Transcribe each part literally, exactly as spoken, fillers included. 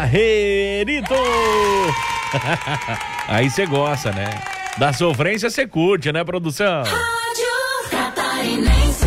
Barreirito! Aí você gosta, né? Da sofrência você curte, né, produção? Rádio Catarinense.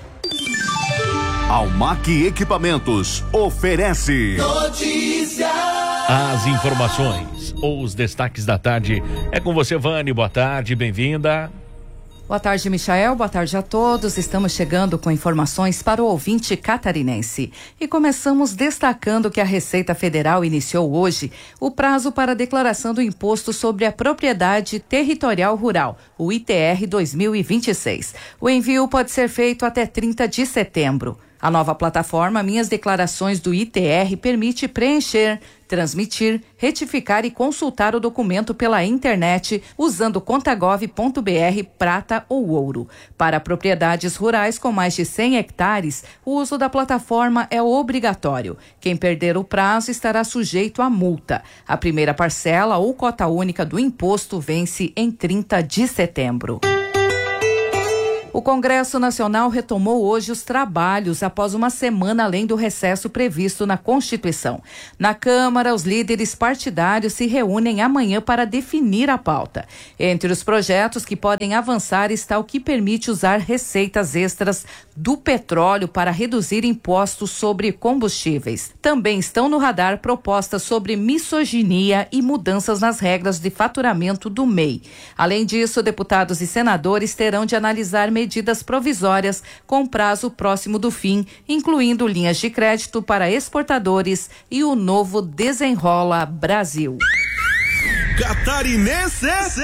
Almac Equipamentos oferece Notícia. As informações, os destaques da tarde. É com você, Vani. Boa tarde, bem-vinda. Boa tarde, Michael. Boa tarde a todos. Estamos chegando com informações para o ouvinte catarinense. E começamos destacando que a Receita Federal iniciou hoje o prazo para a declaração do Imposto sobre a Propriedade Territorial Rural, o I T R dois mil e vinte e seis. O envio pode ser feito até trinta de setembro. A nova plataforma Minhas Declarações do I T R permite preencher, transmitir, retificar e consultar o documento pela internet usando contagov ponto br prata ou ouro. Para propriedades rurais com mais de cem hectares, o uso da plataforma é obrigatório. Quem perder o prazo estará sujeito a multa. A primeira parcela ou cota única do imposto vence em trinta de setembro. O Congresso Nacional retomou hoje os trabalhos após uma semana além do recesso previsto na Constituição. Na Câmara, os líderes partidários se reúnem amanhã para definir a pauta. Entre os projetos que podem avançar está o que permite usar receitas extras do petróleo para reduzir impostos sobre combustíveis. Também estão no radar propostas sobre misoginia e mudanças nas regras de faturamento do M E I. Além disso, deputados e senadores terão de analisar medidas provisórias com prazo próximo do fim, incluindo linhas de crédito para exportadores e o novo Desenrola Brasil. Catarinense.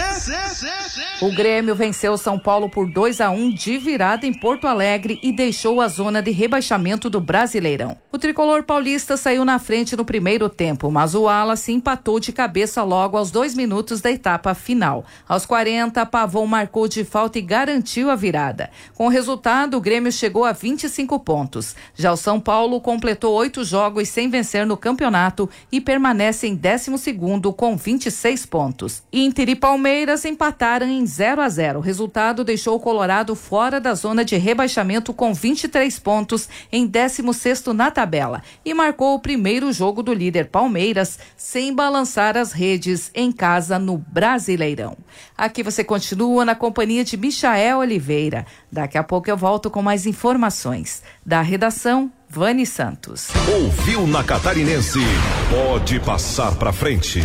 O Grêmio venceu o São Paulo por dois a um de virada em Porto Alegre e deixou a zona de rebaixamento do Brasileirão. O tricolor paulista saiu na frente no primeiro tempo, mas o Wallace empatou de cabeça logo aos dois minutos da etapa final. Aos quarenta, Pavon marcou de falta e garantiu a virada. Com o resultado, o Grêmio chegou a vinte e cinco pontos. Já o São Paulo completou oito jogos sem vencer no campeonato e permanece em décimo segundo com vinte e seis pontos. Inter e Palmeiras empataram em zero a zero. O resultado deixou o Colorado fora da zona de rebaixamento com vinte e três pontos em décimo sexto na tabela e marcou o primeiro jogo do líder Palmeiras sem balançar as redes em casa no Brasileirão. Aqui você continua na companhia de Michael Oliveira. Daqui a pouco eu volto com mais informações. Da redação, Vani Santos. Ouviu na Catarinense? Pode passar pra frente.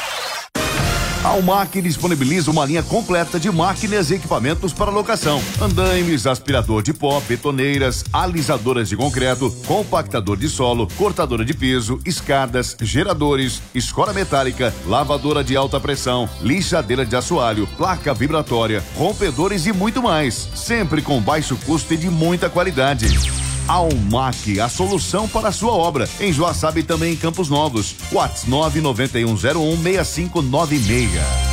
A Almac disponibiliza uma linha completa de máquinas e equipamentos para locação: andaimes, aspirador de pó, betoneiras, alisadoras de concreto, compactador de solo, cortadora de piso, escadas, geradores, escora metálica, lavadora de alta pressão, lixadeira de assoalho, placa vibratória, rompedores e muito mais, sempre com baixo custo e de muita qualidade. Almac, a solução para a sua obra, em Joaçaba e também em Campos Novos. WhatsApp nove nove um zero um seis cinco nove seis.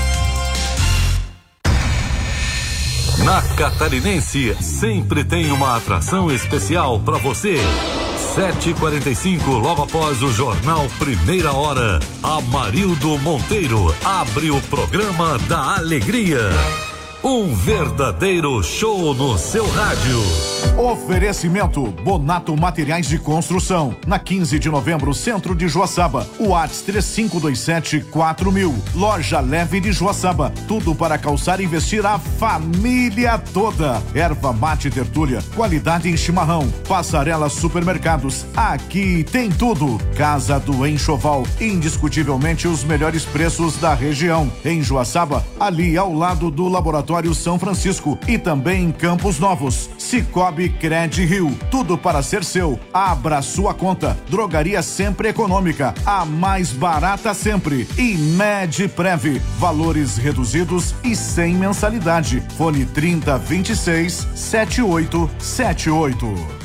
Na Catarinense, sempre tem uma atração especial para você. sete e quarenta e cinco, logo após o jornal Primeira Hora, Amarildo Monteiro abre o programa da alegria. Um verdadeiro show no seu rádio. Oferecimento Bonato Materiais de Construção. Na quinze de novembro, centro de Joaçaba. WhatsApp três cinco dois sete quatro mil. Loja Leve de Joaçaba. Tudo para calçar e vestir a família toda. Erva mate tertúlia. Qualidade em chimarrão. Passarela Supermercados. Aqui tem tudo. Casa do Enxoval. Indiscutivelmente os melhores preços da região. Em Joaçaba, ali ao lado do Laboratório São Francisco e também em Campos Novos. Cicobi Cred Rio, tudo para ser seu. Abra sua conta. Drogaria Sempre Econômica, a mais barata sempre. E Medprev, valores reduzidos e sem mensalidade. Fone trinta, vinte e seis, setenta e oito setenta e oito.